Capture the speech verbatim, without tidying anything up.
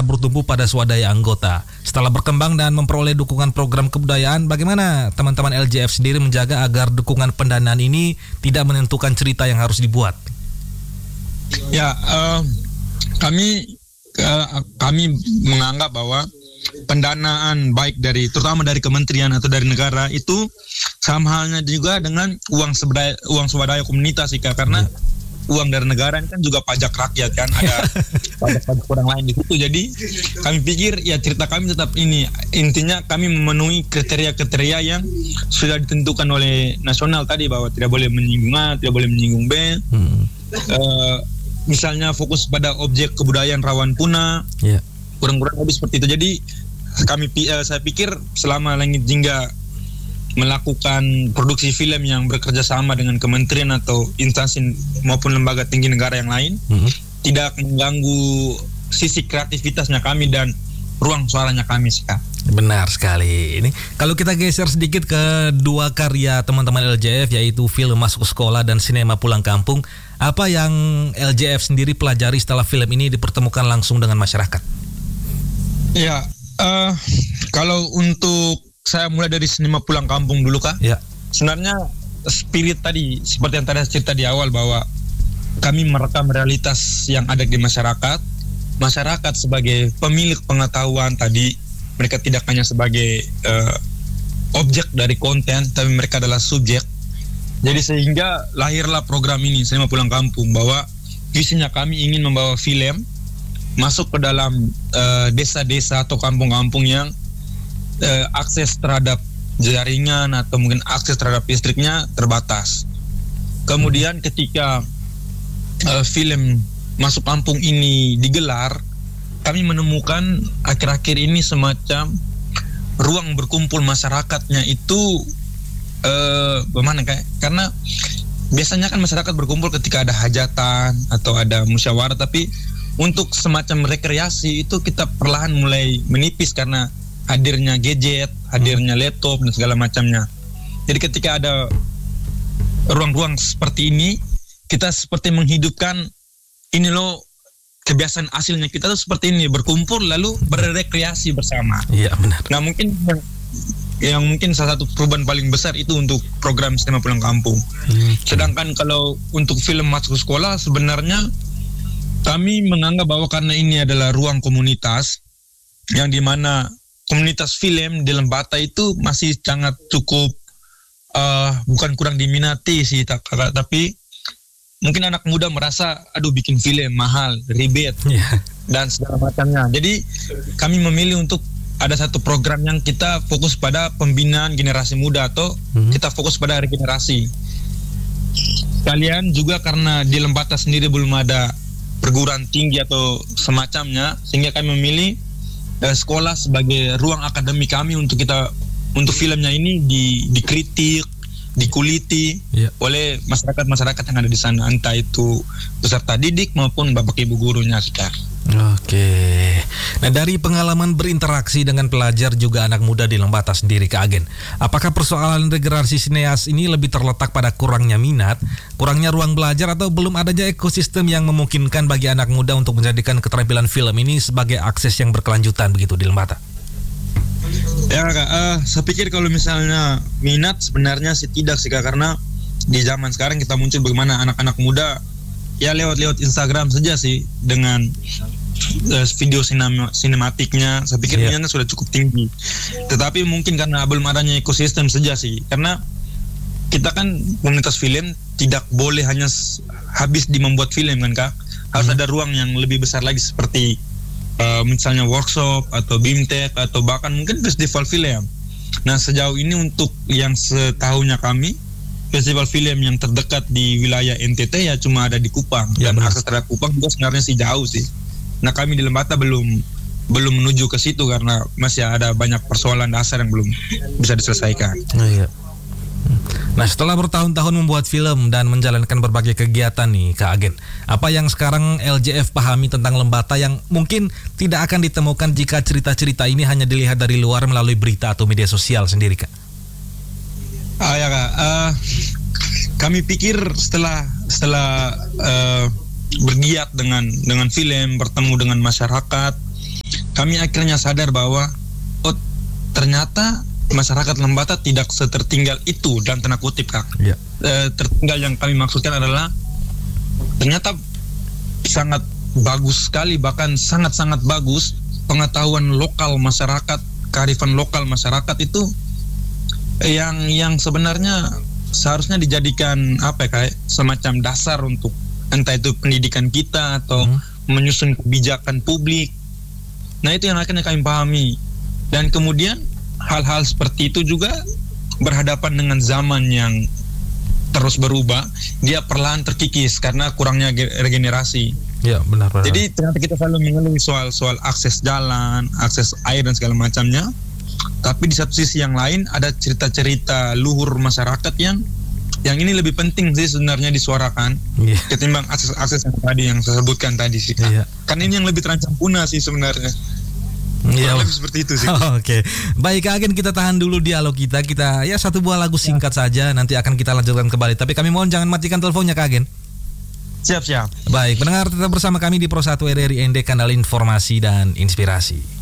bertumbuh pada swadaya anggota. Setelah berkembang dan memperoleh dukungan program kebudayaan, bagaimana teman-teman L J F sendiri menjaga agar dukungan pendanaan ini tidak menentukan cerita yang harus dibuat? Ya, uh, kami uh, kami menganggap bahwa pendanaan baik dari terutama dari kementerian atau dari negara itu sama halnya juga dengan uang swadaya uang swadaya komunitas, Ika, karena hmm. uang dari negara ini kan juga pajak rakyat kan, ada pajak-pajak orang lain di situ. Jadi kami pikir ya cerita kami tetap ini, intinya kami memenuhi kriteria-kriteria yang sudah ditentukan oleh nasional tadi, bahwa tidak boleh menyinggung A, tidak boleh menyinggung B. Hmm. Uh, misalnya fokus pada objek kebudayaan rawan punah, yeah. kurang-kurang lebih seperti itu. Jadi kami uh, saya pikir selama Langit Jingga melakukan produksi film yang bekerja sama dengan kementerian atau instansi maupun lembaga tinggi negara yang lain, mm-hmm. tidak mengganggu sisi kreativitasnya kami dan ruang suaranya kami, Kak. Benar sekali. Ini kalau kita geser sedikit ke dua karya teman-teman L J F, yaitu film Masuk Sekolah dan Sinema Pulang Kampung, apa yang L J F sendiri pelajari setelah film ini dipertemukan langsung dengan masyarakat? Ya, uh, kalau untuk saya mulai dari Sinema Pulang Kampung dulu, Kak. Ya. Sebenarnya spirit tadi, seperti yang tadi cerita di awal, bahwa kami merekam realitas yang ada di masyarakat. Masyarakat sebagai pemilik pengetahuan tadi, mereka tidak hanya sebagai uh, objek dari konten, tapi mereka adalah subjek. Jadi sehingga lahirlah program ini, Sinema Pulang Kampung, bahwa visinya kami ingin membawa film masuk ke dalam uh, desa-desa atau kampung-kampung yang Uh, akses terhadap jaringan atau mungkin akses terhadap listriknya terbatas. Kemudian ketika uh, film Masuk Kampung ini digelar, kami menemukan akhir-akhir ini semacam ruang berkumpul masyarakatnya itu uh, bagaimana kayak, karena biasanya kan masyarakat berkumpul ketika ada hajatan atau ada musyawarah, tapi untuk semacam rekreasi itu kita perlahan mulai menipis karena hadirnya gadget, hadirnya laptop dan segala macamnya. Jadi ketika ada ruang-ruang seperti ini, kita seperti menghidupkan ini loh kebiasaan aslinya kita tuh seperti ini, berkumpul lalu berrekreasi bersama. Iya, benar. Nah, mungkin yang, yang mungkin salah satu perubahan paling besar itu untuk program Sinema Pulang Kampung. Hmm. Sedangkan kalau untuk film Masuk Sekolah, sebenarnya kami menganggap bahwa karena ini adalah ruang komunitas yang dimana komunitas film di Lembata itu masih sangat cukup uh, bukan kurang diminati sih kakak, tapi mungkin anak muda merasa aduh bikin film mahal, ribet, yeah. dan segala macamnya. Jadi kami memilih untuk ada satu program yang kita fokus pada pembinaan generasi muda atau mm-hmm. kita fokus pada regenerasi. Kalian juga karena di Lembata sendiri belum ada perguruan tinggi atau semacamnya, sehingga kami memilih sekolah sebagai ruang akademik kami untuk kita untuk filmnya ini di, dikritik, dikuliti yeah. oleh masyarakat-masyarakat yang ada di sana, entah itu peserta didik maupun bapak ibu gurunya sekarang. Oke. Nah, dari pengalaman berinteraksi dengan pelajar juga anak muda di Lembata sendiri, Kak Agen, apakah persoalan regenerasi sineas ini lebih terletak pada kurangnya minat, kurangnya ruang belajar, atau belum adanya ekosistem yang memungkinkan bagi anak muda untuk menjadikan keterampilan film ini sebagai akses yang berkelanjutan begitu di Lembata? Ya, Kak, uh, saya pikir kalau misalnya minat sebenarnya sih tidak sih, Kak, karena di zaman sekarang kita muncul bagaimana anak-anak muda ya lewat-lewat Instagram saja sih dengan uh, video sinema, sinematiknya. Saya pikir yeah. minatnya sudah cukup tinggi. Tetapi mungkin karena belum adanya ekosistem saja sih. Karena kita kan komunitas film tidak boleh hanya habis di membuat film kan, Kak. Harus hmm. ada ruang yang lebih besar lagi seperti uh, misalnya workshop atau BIMTEK atau bahkan mungkin festival film. Nah, sejauh ini untuk yang setahunnya kami, festival film yang terdekat di wilayah N T T ya cuma ada di Kupang, ya, dan benar. Akses terhadap Kupang juga sebenarnya sih jauh sih. Nah, kami di Lembata belum belum menuju ke situ karena masih ada banyak persoalan dasar yang belum bisa diselesaikan. Oh, iya. Nah, setelah bertahun-tahun membuat film dan menjalankan berbagai kegiatan nih, Kak Agen, apa yang sekarang L J F pahami tentang Lembata yang mungkin tidak akan ditemukan jika cerita-cerita ini hanya dilihat dari luar melalui berita atau media sosial sendiri, Kak? Ah ya, Kak, uh, kami pikir setelah setelah uh, bergiat dengan dengan film, bertemu dengan masyarakat, kami akhirnya sadar bahwa oh ternyata masyarakat Lembata tidak setertinggal itu dalam tanda kutip Kak. Yeah. E, tertinggal yang kami maksudkan adalah ternyata sangat bagus sekali, bahkan sangat-sangat bagus pengetahuan lokal masyarakat, kearifan lokal masyarakat itu yang yang sebenarnya seharusnya dijadikan apa ya, kayak semacam dasar untuk entah itu pendidikan kita atau hmm. menyusun kebijakan publik. Nah itu yang akhirnya kami pahami. Dan kemudian hal-hal seperti itu juga berhadapan dengan zaman yang terus berubah, dia perlahan terkikis karena kurangnya regenerasi. Ya benar, benar. Jadi ternyata kita selalu mengeluh soal soal akses jalan, akses air dan segala macamnya. Tapi di satu sisi yang lain ada cerita-cerita luhur masyarakat yang yang ini lebih penting sih sebenarnya disuarakan yeah. ketimbang akses-akses yang tadi yang saya sebutkan tadi sih. Yeah. Kan ini yang lebih terancam punah sih sebenarnya. Iya, lebih seperti itu sih. Oh, Oke, okay. Baik Kak Agen, kita tahan dulu dialog kita. Kita ya satu buah lagu singkat ya. saja, nanti akan kita lanjutkan kembali. Tapi kami mohon jangan matikan teleponnya Kak Agen. Siap siap. Baik, pendengar tetap bersama kami di Pro satu R R I N D, kanal informasi dan inspirasi.